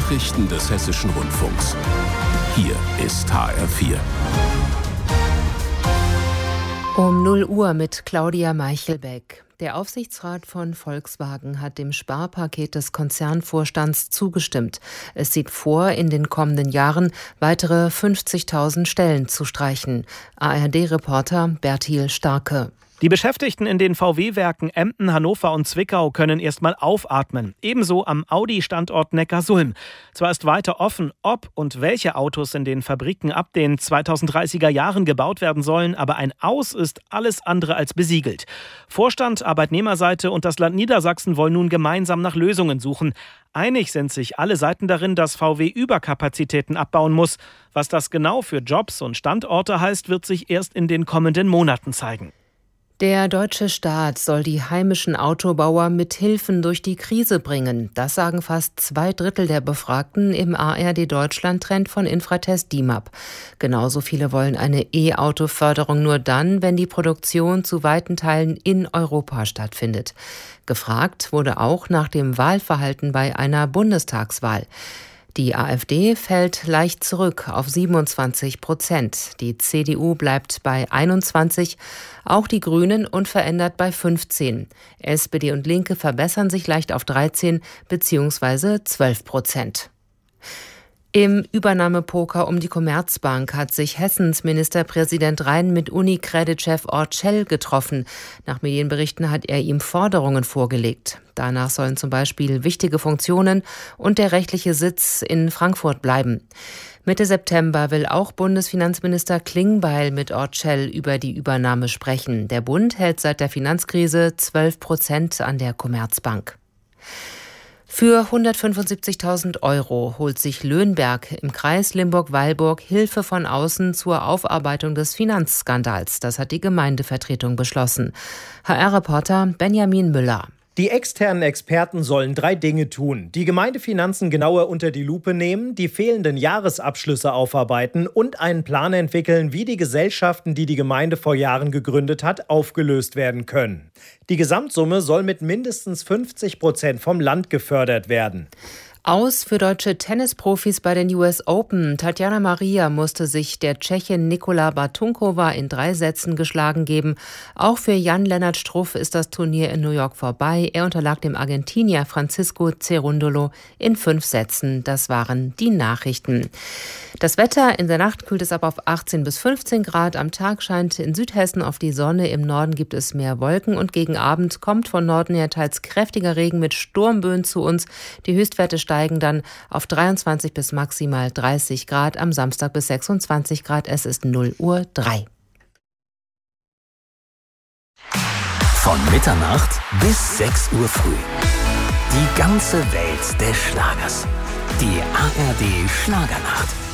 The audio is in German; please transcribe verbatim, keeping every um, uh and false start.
Nachrichten des Hessischen Rundfunks. Hier ist H R vier. Um null Uhr mit Claudia Meichelbeck. Der Aufsichtsrat von Volkswagen hat dem Sparpaket des Konzernvorstands zugestimmt. Es sieht vor, in den kommenden Jahren weitere fünfzigtausend Stellen zu streichen. A R D-Reporter Bertil Starke. Die Beschäftigten in den V W-Werken Emden, Hannover und Zwickau können erstmal aufatmen. Ebenso am Audi-Standort Neckarsulm. Zwar ist weiter offen, ob und welche Autos in den Fabriken ab den zweitausenddreißiger Jahren gebaut werden sollen, aber ein Aus ist alles andere als besiegelt. Vorstand, Arbeitnehmerseite und das Land Niedersachsen wollen nun gemeinsam nach Lösungen suchen. Einig sind sich alle Seiten darin, dass V W Überkapazitäten abbauen muss. Was das genau für Jobs und Standorte heißt, wird sich erst in den kommenden Monaten zeigen. Der deutsche Staat soll die heimischen Autobauer mit Hilfen durch die Krise bringen. Das sagen fast zwei Drittel der Befragten im A R D Deutschland-Trend von Infratest D I M A P. Genauso viele wollen eine E-Auto-Förderung nur dann, wenn die Produktion zu weiten Teilen in Europa stattfindet. Gefragt wurde auch nach dem Wahlverhalten bei einer Bundestagswahl. Die AfD fällt leicht zurück auf siebenundzwanzig Prozent. Die C D U bleibt bei einundzwanzig, auch die Grünen unverändert bei fünfzehn. S P D und Linke verbessern sich leicht auf dreizehn bzw. zwölf Prozent. Im Übernahmepoker um die Commerzbank hat sich Hessens Ministerpräsident Rhein mit UniCredit-Chef Orcel getroffen. Nach Medienberichten hat er ihm Forderungen vorgelegt. Danach sollen zum Beispiel wichtige Funktionen und der rechtliche Sitz in Frankfurt bleiben. Mitte September will auch Bundesfinanzminister Klingbeil mit Orcel über die Übernahme sprechen. Der Bund hält seit der Finanzkrise zwölf Prozent an der Commerzbank. Für hundertfünfundsiebzigtausend Euro holt sich Löhnberg im Kreis Limburg-Weilburg Hilfe von außen zur Aufarbeitung des Finanzskandals. Das hat die Gemeindevertretung beschlossen. H R-Reporter Benjamin Müller. Die externen Experten sollen drei Dinge tun. Die Gemeindefinanzen genauer unter die Lupe nehmen, die fehlenden Jahresabschlüsse aufarbeiten und einen Plan entwickeln, wie die Gesellschaften, die die Gemeinde vor Jahren gegründet hat, aufgelöst werden können. Die Gesamtsumme soll mit mindestens fünfzig Prozent vom Land gefördert werden. Aus für deutsche Tennisprofis bei den U S Open. Tatjana Maria musste sich der Tschechin Nikola Batunkova in drei Sätzen geschlagen geben. Auch für Jan-Lennart Struff ist das Turnier in New York vorbei. Er unterlag dem Argentinier Francisco Cerundolo in fünf Sätzen. Das waren die Nachrichten. Das Wetter: In der Nacht kühlt es ab auf achtzehn bis fünfzehn Grad. Am Tag scheint in Südhessen auf die Sonne. Im Norden gibt es mehr Wolken und gegen Abend kommt von Norden her teils kräftiger Regen mit Sturmböen zu uns. Die Höchstwerte steigen dann auf dreiundzwanzig bis maximal dreißig Grad. Am Samstag bis sechsundzwanzig Grad. Es ist null Uhr drei. Von Mitternacht bis sechs Uhr früh. Die ganze Welt des Schlagers. Die A R D Schlagernacht.